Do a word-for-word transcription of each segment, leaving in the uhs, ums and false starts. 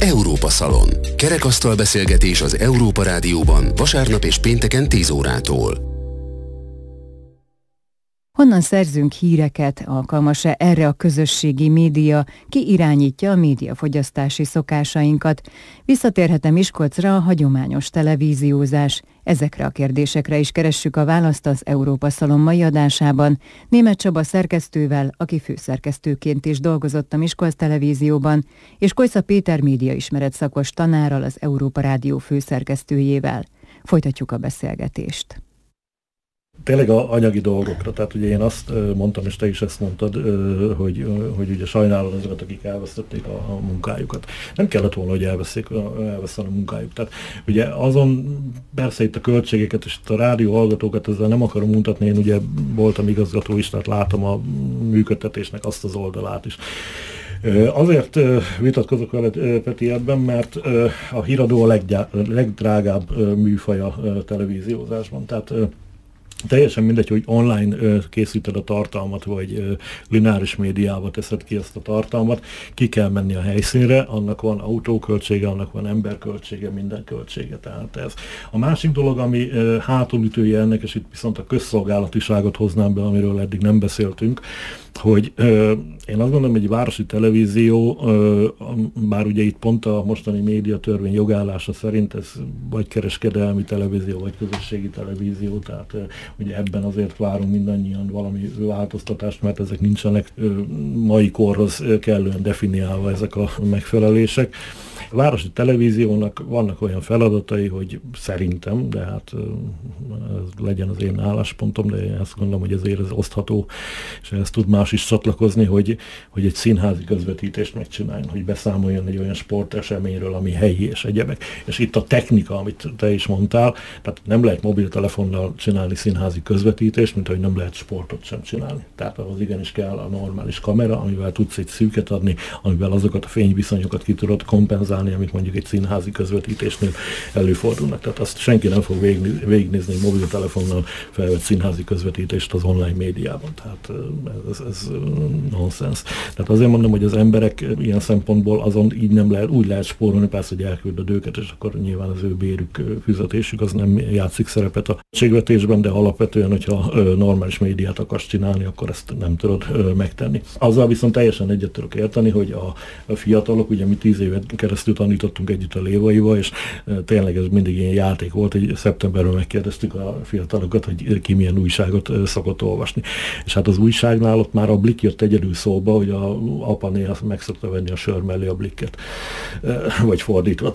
Európa Szalon. Kerekasztal beszélgetés az Európa Rádióban vasárnap és pénteken tíz órától. Honnan szerzünk híreket, alkalmas-e erre a közösségi média, ki irányítja a médiafogyasztási szokásainkat? Visszatérhet-e Miskolcra a hagyományos televíziózás? Ezekre a kérdésekre is keressük a választ az Európa Szalon mai adásában. Németh Csaba szerkesztővel, aki főszerkesztőként is dolgozott a Miskolc Televízióban, és Kojsza Péter médiaismeret szakos tanárral, az Európa Rádió főszerkesztőjével. Folytatjuk a beszélgetést. Tényleg a anyagi dolgokra, tehát ugye én azt mondtam, és te is ezt mondtad, hogy, hogy ugye sajnálod azokat, akik elvesztették a, a munkájukat. Nem kellett volna, hogy elveszék, elveszten a munkájuk. Tehát ugye azon, persze itt a költségeket és itt a rádió hallgatókat ezzel nem akarom mutatni, én ugye voltam igazgató is, tehát látom a működtetésnek azt az oldalát is. Azért vitatkozok veled, Peti, ebben, mert a híradó a leggyá, legdrágább műfaj a televíziózásban. Tehát teljesen mindegy, hogy online készíted a tartalmat, vagy lineáris médiába teszed ki ezt a tartalmat, ki kell menni a helyszínre, annak van autóköltsége, annak van emberköltsége, minden költsége. Tehát ez. A másik dolog, ami hátulütője ennek, és itt viszont a közszolgálatiságot hoznám be, amiről eddig nem beszéltünk, hogy ö, én azt gondolom, hogy egy városi televízió, ö, bár ugye itt pont a mostani médiatörvény jogállása szerint ez vagy kereskedelmi televízió, vagy közösségi televízió, tehát ö, ugye ebben azért várunk mindannyian valami változtatást, mert ezek nincsenek ö, mai korhoz kellően definiálva ezek a megfelelések. A városi televíziónak vannak olyan feladatai, hogy szerintem, de hát ez legyen az én álláspontom, de én azt gondolom, hogy ezért ez osztható, és ezt tud más is csatlakozni, hogy, hogy egy színházi közvetítést megcsináljon, hogy beszámoljon egy olyan sporteseményről, ami helyi és egyebek. És itt a technika, amit te is mondtál, tehát nem lehet mobiltelefonnal csinálni színházi közvetítést, mint ahogy nem lehet sportot sem csinálni. Tehát ahhoz igenis kell a normális kamera, amivel tudsz egy szűket adni, amivel azokat a fényviszonyokat ki tudod kompenzálni, amit mondjuk egy színházi közvetítésnél előfordulnak. Tehát azt senki nem fog végignézni egy mobiltelefonnal felvett színházi közvetítést az online médiában. Tehát ez, ez nonsens. Tehát azért mondom, hogy az emberek ilyen szempontból azon így nem lehet, úgy lehet spórolni, persze, hogy elküldöd őket, és akkor nyilván az ő bérük, fizetésük az nem játszik szerepet a költségvetésben, de alapvetően, hogyha normális médiát akarsz csinálni, akkor ezt nem tudod megtenni. Azzal viszont teljesen egyet tudok érteni, hogy a, a fiatalok, ugye mi tíz évet keresztül tanítottunk együtt a Lévaival, és tényleg ez mindig ilyen játék volt, hogy szeptemberben megkérdeztük a fiatalokat, hogy ki milyen újságot szokott olvasni. És hát az újságnál ott már a Blikk jött egyedül szóba, hogy a apa néha meg szokta venni a sör mellé a Blikket. Vagy fordítva.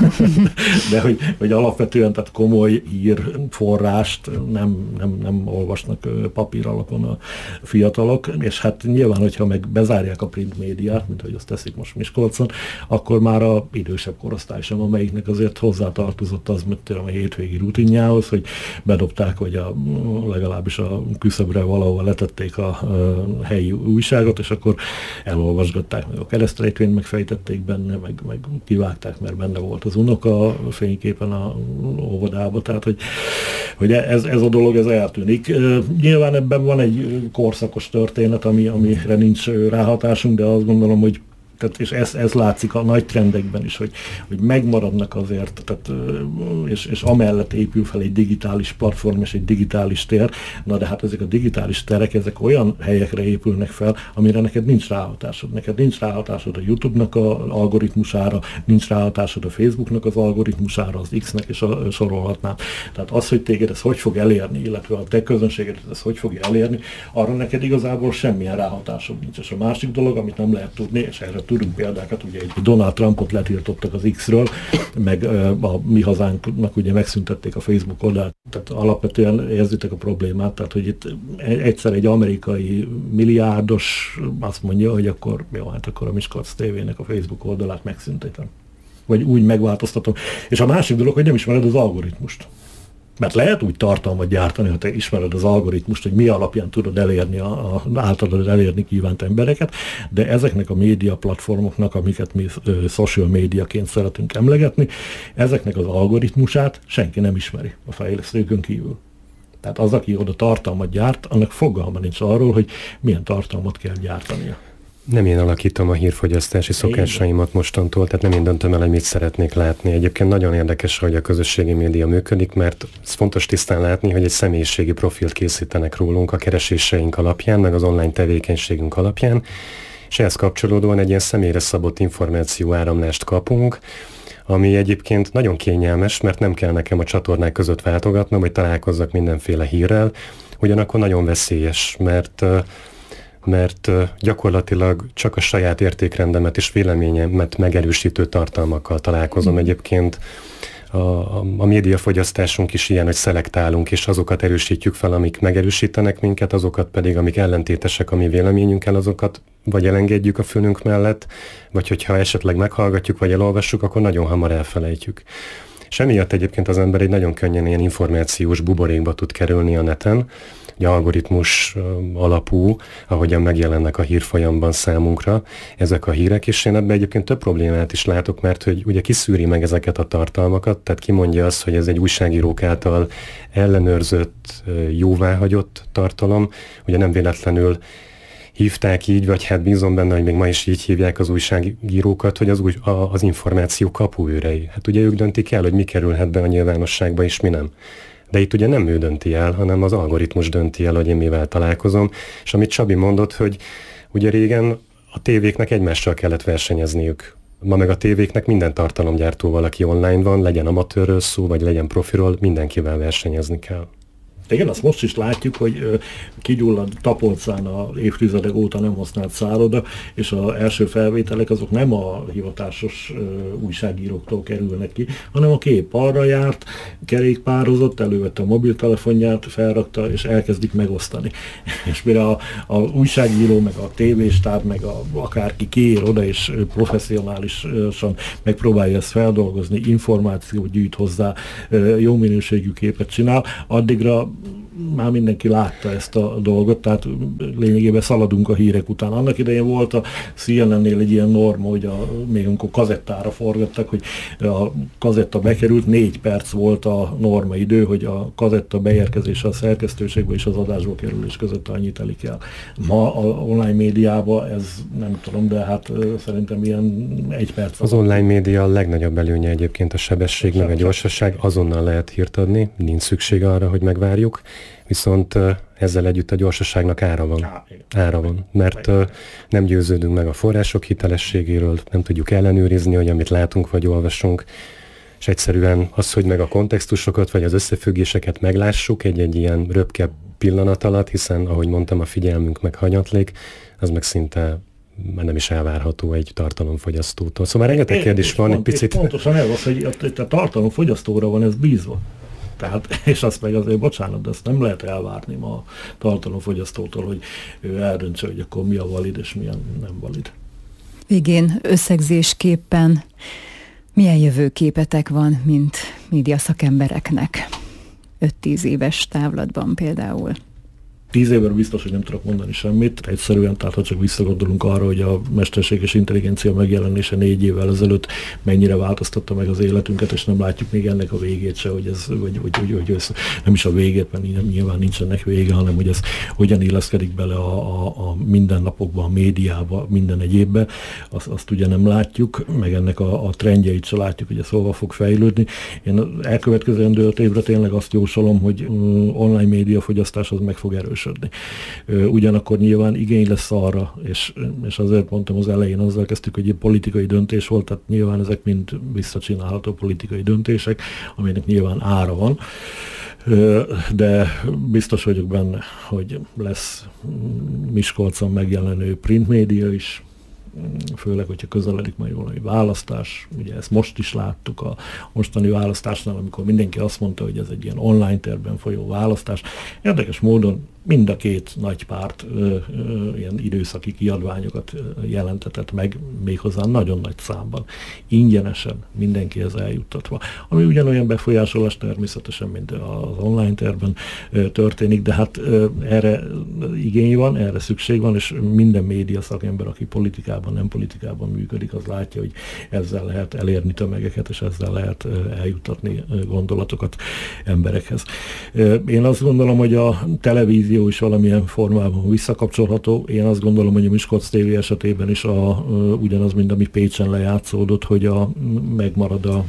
De hogy, hogy alapvetően tehát komoly ír forrást nem, nem, nem olvasnak papír alapon a fiatalok, és hát nyilván, hogyha meg bezárják a print médiát, mint hogy azt teszik most Miskolcon, akkor már a idősebb korosztály sem, amelyiknek azért hozzátartozott az, mint a hétvégi rutinjához, hogy bedobták, hogy a, legalábbis a küszöbre valahol letették a, a helyi újságot, és akkor elolvasgatták, meg a keresztrejtvényt megfejtették benne, meg, meg kivágták, mert benne volt az unoka fényképen a óvodába, tehát hogy, hogy ez, ez a dolog ez eltűnik. Nyilván ebben van egy korszakos történet, ami, amire nincs ráhatásunk, de azt gondolom, hogy tehát, és ez, ez látszik a nagy trendekben is, hogy, hogy megmaradnak azért, tehát, és, és amellett épül fel egy digitális platform és egy digitális tér. Na de hát ezek a digitális terek, ezek olyan helyekre épülnek fel, amire neked nincs ráhatásod. Neked nincs ráhatásod a YouTube-nak az algoritmusára, nincs ráhatásod a Facebooknak az algoritmusára, az X-nek, és a, sorolhatnám. Tehát az, hogy téged ez hogy fog elérni, illetve a te közönséget ez hogy fogja elérni, arra neked igazából semmilyen ráhatásod nincs. És a másik dolog, amit nem lehet tudni, és erre tudunk példákat, ugye egy Donald Trumpot letiltottak az X-ről, meg a mi hazánknak ugye megszüntették a Facebook oldalt. Tehát alapvetően érzitek a problémát, tehát hogy itt egyszer egy amerikai milliárdos azt mondja, hogy akkor jó, hát akkor a Miskolc té vének a Facebook oldalát megszüntetem. Vagy úgy megváltoztatom. És a másik dolog, hogy nem ismered az algoritmust. Mert lehet úgy tartalmat gyártani, ha te ismered az algoritmust, hogy mi alapján tudod elérni, a, a, általad elérni kívánt embereket, de ezeknek a média platformoknak, amiket mi ö, social médiaként szeretünk emlegetni, ezeknek az algoritmusát senki nem ismeri a fejlesztőkön kívül. Tehát az, aki oda tartalmat gyárt, annak fogalma nincs arról, hogy milyen tartalmat kell gyártania. Nem én alakítom a hírfogyasztási szokásaimat mostantól, tehát nem én döntöm el, hogy mit szeretnék látni. Egyébként nagyon érdekes, hogy a közösségi média működik, mert ez fontos tisztán látni, hogy egy személyiségi profilt készítenek rólunk a kereséseink alapján, meg az online tevékenységünk alapján, és ehhez kapcsolódóan egy ilyen személyre szabott információ áramlást kapunk, ami egyébként nagyon kényelmes, mert nem kell nekem a csatornák között váltogatnom, hogy találkozzak mindenféle hírrel, ugyanakkor nagyon veszélyes, mert mert gyakorlatilag csak a saját értékrendemet és véleményemet megerősítő tartalmakkal találkozom. Egyébként a, a, a médiafogyasztásunk is ilyen, hogy szelektálunk, és azokat erősítjük fel, amik megerősítenek minket, azokat pedig, amik ellentétesek a mi véleményünkkel, azokat vagy elengedjük a fülünk mellett, vagy hogyha esetleg meghallgatjuk, vagy elolvassuk, akkor nagyon hamar elfelejtjük. És emiatt egyébként az ember egy nagyon könnyen ilyen információs buborékba tud kerülni a neten, egy algoritmus alapú, ahogyan megjelennek a hírfolyamban számunkra ezek a hírek, és én ebben egyébként több problémát is látok, mert hogy ugye kiszűri meg ezeket a tartalmakat, tehát kimondja azt, hogy ez egy újságírók által ellenőrzött, jóváhagyott tartalom, ugye nem véletlenül hívták így, vagy hát bízom benne, hogy még ma is így hívják az újságírókat, hogy az, új, a, az információ kapuőrei. Hát ugye ők döntik el, hogy mi kerülhet be a nyilvánosságba, és mi nem. De itt ugye nem ő dönti el, hanem az algoritmus dönti el, hogy én mivel találkozom. És amit Csabi mondott, hogy ugye régen a tévéknek egymással kellett versenyezniük. Ma meg a tévéknek minden tartalomgyártóval, aki online van, legyen amatőrről szó, vagy legyen profiról, mindenkivel versenyezni kell. Igen, azt most is látjuk, hogy kigyullad Tapolcán a évtizedek óta nem használt szálloda, és az első felvételek azok nem a hivatásos újságíróktól kerülnek ki, hanem a kép arra járt, kerékpározott, elővette a mobiltelefonját, felrakta, és elkezdik megosztani. És mire a, a újságíró, meg a tévéstáb, meg a, akárki kiér oda, és professzionálisan megpróbálja ezt feldolgozni, információt gyűjt hozzá, jó minőségű képet csinál, addigra már mindenki látta ezt a dolgot, tehát lényegében szaladunk a hírek után. Annak idején volt a C N N-nél egy ilyen norma, hogy a, még amikor kazettára forgattak, hogy a kazetta bekerült, négy perc volt a norma idő, hogy a kazetta beérkezése a szerkesztőségbe és az adásba kerülés között annyit telik el. Ma a online médiában ez nem tudom, de hát szerintem ilyen egy perc. Az online média a legnagyobb előnye egyébként a sebesség, meg a gyorsaság, azonnal lehet hírt adni, nincs szükség arra, hogy megvárjuk. Viszont ezzel együtt a gyorsaságnak ára van. Ára van, mert nem győződünk meg a források hitelességéről, nem tudjuk ellenőrizni, hogy amit látunk vagy olvasunk, és egyszerűen az, hogy meg a kontextusokat vagy az összefüggéseket meglássuk egy-egy ilyen röpke pillanat alatt, hiszen, ahogy mondtam, a figyelmünk meg hanyatlik, az meg szinte már nem is elvárható egy tartalomfogyasztótól. Szóval rengeteg kérdés van, egy picit... Pontosan ez az, hogy a tartalomfogyasztóra van ez bízva. Tehát, és azt meg azért, bocsánat, de ezt nem lehet elvárni ma a tartalomfogyasztótól, hogy ő eldöntse, hogy akkor mi a valid és milyen nem valid. Végén összegzésképpen milyen jövőképetek van, mint média szakembereknek? öt-tíz éves távlatban például. Tíz évben biztos, hogy nem tudok mondani semmit. Egyszerűen, tehát ha csak visszagondolunk arra, hogy a mesterséges intelligencia megjelenése négy évvel ezelőtt mennyire változtatta meg az életünket, és nem látjuk még ennek a végét se, hogy ez, vagy, vagy, vagy, vagy ez nem is a végét, mert nyilván nincsenek vége, hanem hogy ez hogyan illeszkedik bele a, a, a mindennapokba, a médiába, minden egyébbe, azt, azt ugye nem látjuk, meg ennek a, a trendjeit se látjuk, hogy ez hova fog fejlődni. Én elkövetkezendő öt évre tényleg azt jósolom, hogy online médiafogyasztás az meg fog erősödni. Ugyanakkor nyilván igény lesz arra, és, és azért mondtam az elején, azzal kezdtük, hogy egy politikai döntés volt, tehát nyilván ezek mind visszacsinálható politikai döntések, aminek nyilván ára van, de biztos vagyok benne, hogy lesz Miskolcon megjelenő printmédia is, főleg, hogyha közeledik majd valami választás. Ugye ezt most is láttuk a mostani választásnál, amikor mindenki azt mondta, hogy ez egy ilyen online térben folyó választás. Érdekes módon mind a két nagy párt ö, ö, ilyen időszaki kiadványokat jelentetett meg, méghozzá nagyon nagy számban, ingyenesen, mindenkihez eljuttatva. Ami ugyanolyan befolyásolás természetesen, mint az online térben ö, történik, de hát ö, erre igény van, erre szükség van, és minden média szakember, aki politikában politikában, nem politikában működik, az látja, hogy ezzel lehet elérni tömegeket, és ezzel lehet eljuttatni gondolatokat emberekhez. Én azt gondolom, hogy a televízió is valamilyen formában visszakapcsolható. Én azt gondolom, hogy a Miskolc té vé esetében is a, ugyanaz, mint ami Pécsen lejátszódott, hogy a, megmarad a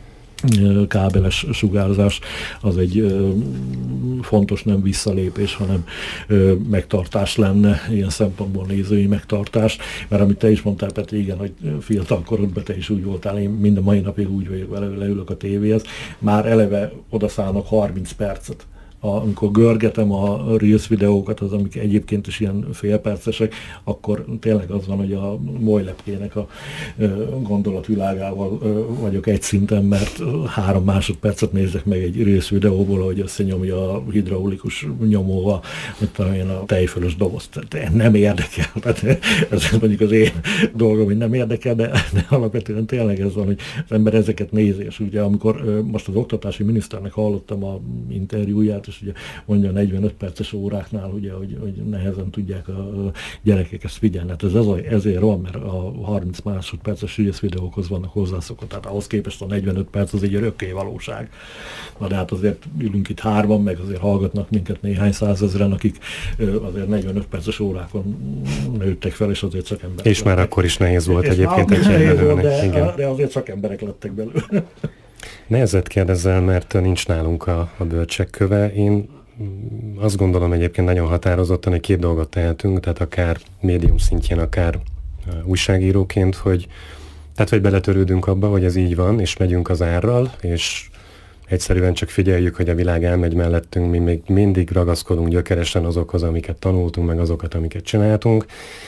kábeles sugárzás, az egy ö, fontos nem visszalépés, hanem ö, megtartás lenne, ilyen szempontból nézői megtartás, mert amit te is mondtál, Peti, igen, hogy fiatal korodban te is úgy voltál, én mind a mai napig úgy vagyok vele, leülök a tévéhez, már eleve odaszállnak harminc percet. Amikor görgetem a Reels videókat, az amik egyébként is ilyen félpercesek, akkor tényleg az van, hogy a molylepkének a gondolatvilágával vagyok egy szinten, mert három másodpercet nézek meg egy Reels videóból, hogy összenyomja a hidraulikus nyomóval, mint amilyen a tejfölös dobozt. Nem érdekel. Ez mondjuk az én dolgom, hogy nem érdekel, de, de alapvetően tényleg ez van, hogy az ember ezeket nézi, és ugye amikor most az oktatási miniszternek hallottam a interjúját, és ugye mondja a negyvenöt perces óráknál, ugye, hogy, hogy nehezen tudják a gyerekek ezt figyelni. Hát ez ezért van, mert a harminc másodperces Reels videókhoz vannak hozzászokva, tehát ahhoz képest a negyvenöt perc az egy örökké valóság. Na de hát azért ülünk itt hárman, meg azért hallgatnak minket néhány százezren, akik azért negyvenöt perces órákon nőttek fel, és azért csak emberek És lettek. Már akkor is nehéz volt és egyébként egy nehéz volt, de, de azért csak emberek lettek belőle. Nehezet kérdezel, mert nincs nálunk a, a bölcsek köve. Én azt gondolom egyébként nagyon határozottan, hogy két dolgot tehetünk, tehát akár médium szintjén, akár újságíróként, hogy tehát vagy beletörődünk abba, hogy ez így van, és megyünk az árral, és egyszerűen csak figyeljük, hogy a világ elmegy mellettünk, mi még mindig ragaszkodunk gyökeresen azokhoz, amiket tanultunk, meg azokat, amiket csináltunk.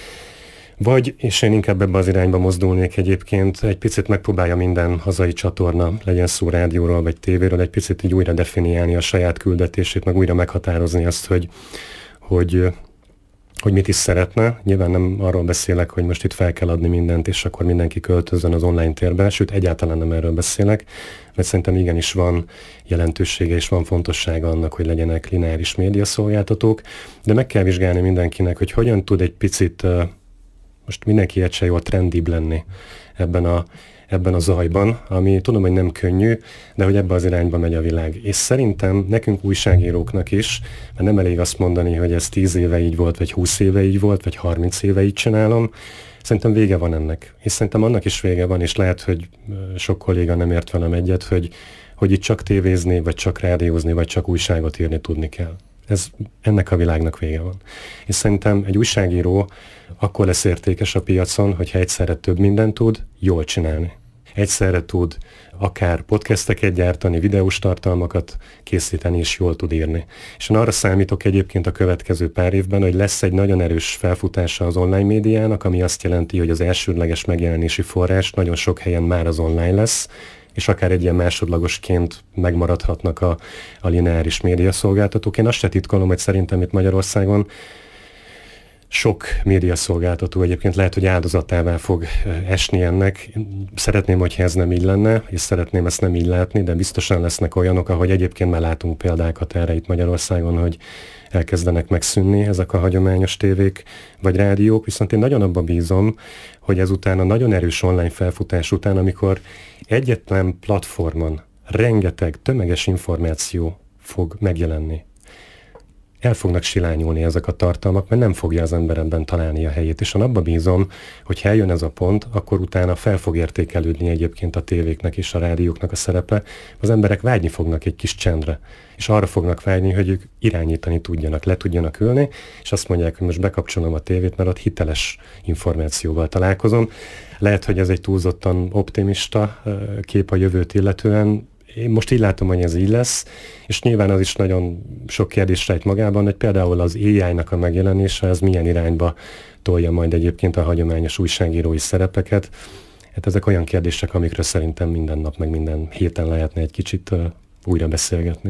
Vagy, és én inkább ebbe az irányba mozdulnék egyébként, egy picit megpróbálja minden hazai csatorna, legyen szó rádióról vagy tévéről, egy picit így újra definiálni a saját küldetését, meg újra meghatározni azt, hogy, hogy, hogy mit is szeretne. Nyilván nem arról beszélek, hogy most itt fel kell adni mindent, és akkor mindenki költözzön az online térbe, sőt egyáltalán nem erről beszélek, mert szerintem igenis van jelentősége és van fontossága annak, hogy legyenek lineáris médiaszolgáltatók, de meg kell vizsgálni mindenkinek, hogy hogyan tud egy picit most mindenki értse jól trendibb lenni ebben a, ebben a zajban, ami tudom, hogy nem könnyű, de hogy ebbe az irányba megy a világ. És szerintem nekünk újságíróknak is, mert nem elég azt mondani, hogy ez tíz éve így volt, vagy húsz éve így volt, vagy harminc éve így csinálom, szerintem vége van ennek. És szerintem annak is vége van, és lehet, hogy sok kolléga nem ért velem egyet, hogy, hogy itt csak tévézni, vagy csak rádiózni, vagy csak újságot írni tudni kell. Ez, ennek a világnak vége van. És szerintem egy újságíró akkor lesz értékes a piacon, hogyha egyszerre több mindent tud jól csinálni. Egyszerre tud akár podcasteket gyártani, videós tartalmakat készíteni, és jól tud írni. És én arra számítok egyébként a következő pár évben, hogy lesz egy nagyon erős felfutása az online médiának, ami azt jelenti, hogy az elsődleges megjelenési forrás nagyon sok helyen már az online lesz, és akár egy ilyen másodlagosként megmaradhatnak a, a lineáris médiaszolgáltatók. Én azt se titkolom, hogy szerintem itt Magyarországon sok médiaszolgáltató egyébként lehet, hogy áldozatává fog esni ennek. Szeretném, hogyha ez nem így lenne, és szeretném ezt nem így látni, de biztosan lesznek olyanok, ahogy egyébként már látunk példákat erre itt Magyarországon, hogy elkezdenek megszűnni ezek a hagyományos tévék vagy rádiók, viszont én nagyon abban bízom, hogy ezután a nagyon erős online felfutás után, amikor egyetlen platformon rengeteg tömeges információ fog megjelenni, el fognak silányulni ezek a tartalmak, mert nem fogja az ember ebben találni a helyét. És én abba bízom, hogy ha eljön ez a pont, akkor utána fel fog értékelődni egyébként a tévéknek és a rádióknak a szerepe. Az emberek vágyni fognak egy kis csendre, és arra fognak vágyni, hogy ők irányítani tudjanak, le tudjanak ülni, és azt mondják, hogy most bekapcsolom a tévét, mert ott hiteles információval találkozom. Lehet, hogy ez egy túlzottan optimista kép a jövőt illetően. Én most így látom, hogy ez így lesz, és nyilván az is nagyon sok kérdés rejt magában, hogy például az á í-nak a megjelenése, ez milyen irányba tolja majd egyébként a hagyományos újságírói szerepeket. Hát ezek olyan kérdések, amikről szerintem minden nap, meg minden héten lehetne egy kicsit uh, újra beszélgetni.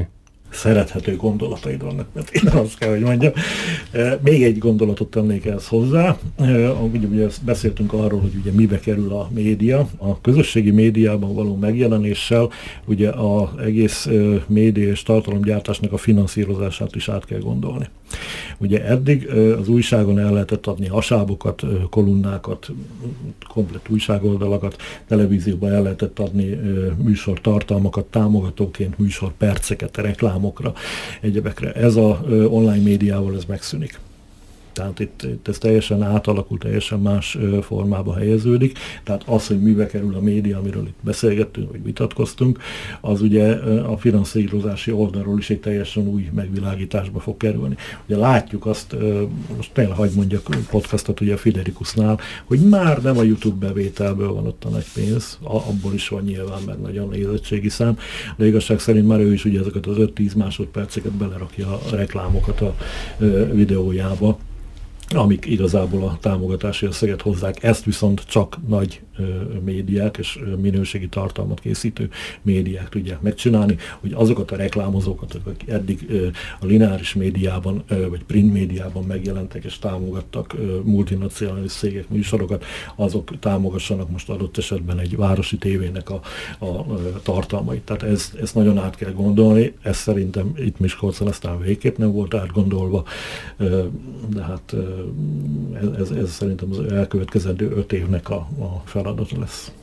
szerethető gondolataid vannak, mert én azt kell, hogy mondjam. Még egy gondolatot tennék ehhez hozzá. Ugye, ugye beszéltünk arról, hogy ugye mibe kerül a média. A közösségi médiában való megjelenéssel ugye az egész média és tartalomgyártásnak a finanszírozását is át kell gondolni. Ugye eddig az újságon el lehetett adni hasábokat, kolumnákat, komplett újságoldalakat, televízióban el lehetett adni műsortartalmakat, támogatóként műsorperceket, reklámokra, egyebekre. Ez az online médiával ez megszűnik. Tehát itt, itt ez teljesen átalakul, teljesen más formába helyeződik. Tehát az, hogy mibe kerül a média, amiről itt beszélgettünk, vagy vitatkoztunk, az ugye a finanszírozási oldalról is egy teljesen új megvilágításba fog kerülni. Ugye látjuk azt, most tényleg hagyd mondjak podcastot ugye a Fiderikusnál, hogy már nem a YouTube bevételből van ott a nagy pénz, abból is van nyilván, mert nagyon nézettségi szám, de igazság szerint már ő is ugye ezeket az öt-tíz másodperceket belerakja a reklámokat a videójába, amik igazából a támogatási összeget hozzák. Ezt viszont csak nagy ö, médiák és ö, minőségi tartalmat készítő médiák tudják megcsinálni, hogy azokat a reklámozókat, akik eddig ö, a lineáris médiában ö, vagy print médiában megjelentek és támogattak ö, multinacionális cégek műsorokat, azok támogassanak most adott esetben egy városi tévének a, a, a tartalmait. Tehát ez, ezt nagyon át kell gondolni, ez szerintem itt Miskolcon aztán végképp nem volt átgondolva, ö, de hát ö, Ez, ez, ez szerintem az elkövetkezendő öt évnek a, a feladata lesz.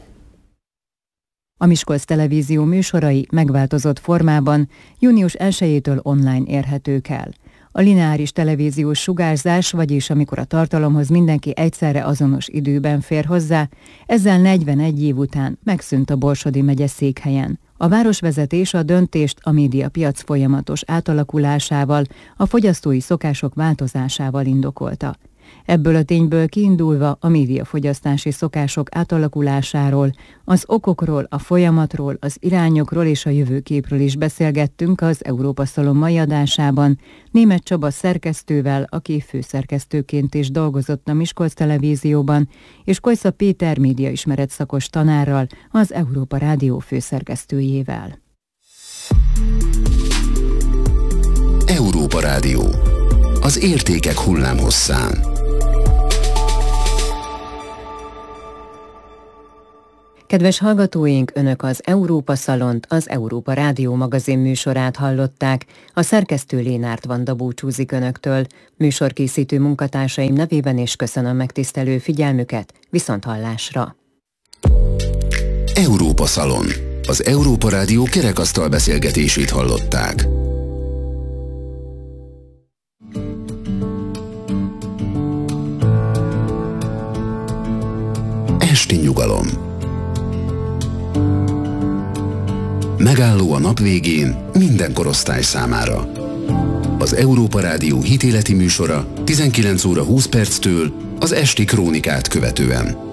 A Miskolc Televízió műsorai megváltozott formában június elsejétől online érhetők el. A lineáris televíziós sugárzás, vagyis amikor a tartalomhoz mindenki egyszerre azonos időben fér hozzá, ezzel negyvenegy év után megszűnt a Borsodi megye székhelyen. A városvezetés a döntést a médiapiac folyamatos átalakulásával, a fogyasztói szokások változásával indokolta. Ebből a tényből kiindulva a médiafogyasztási szokások átalakulásáról, az okokról, a folyamatról, az irányokról és a jövőképről is beszélgettünk az Európa Szalon mai adásában Németh Csaba szerkesztővel, aki főszerkesztőként is dolgozott a Miskolc Televízióban, és Kojsza Péter médiaismeret szakos tanárral, az Európa Rádió főszerkesztőjével. Európa Rádió. Az értékek hullámhosszán. Kedves hallgatóink, Önök az Európa Szalont, az Európa Rádió magazin műsorát hallották. A szerkesztő Lénárt Vanda búcsúzik Önöktől. Műsorkészítő munkatársaim nevében és köszönöm megtisztelő figyelmüket. Viszonthallásra! Európa Szalon. Az Európa Rádió kerekasztal beszélgetését hallották. Esti nyugalom. Megálló a nap végén minden korosztály számára. Az Európa Rádió hitéleti műsora tizenkilenc óra húsz perctől az esti krónikát követően.